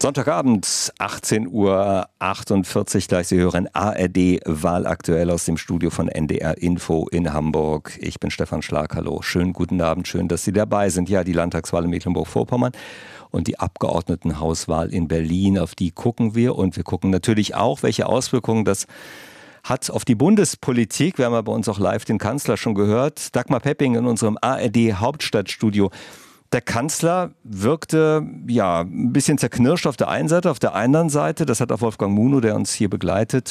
Sonntagabend, 18:48 Uhr, gleich Sie hören ARD Wahlaktuell aus dem Studio von NDR Info in Hamburg. Ich bin Stefan Schlag, hallo. Schönen guten Abend, schön, dass Sie dabei sind. Ja, die Landtagswahl in Mecklenburg-Vorpommern und die Abgeordnetenhauswahl in Berlin, auf die gucken wir. Und wir gucken natürlich auch, welche Auswirkungen das hat auf die Bundespolitik. Wir haben ja bei uns auch live den Kanzler schon gehört. Dagmar Pepping in unserem ARD Hauptstadtstudio. Der Kanzler wirkte ja ein bisschen zerknirscht auf der einen Seite, auf der anderen Seite, das hat auch Wolfgang Munow, der uns hier begleitet,